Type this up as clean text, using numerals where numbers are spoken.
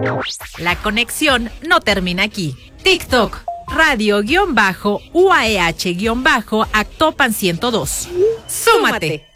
La conexión no termina aquí. TikTok, radio-UAEH-Actopan 102. ¡Súmate!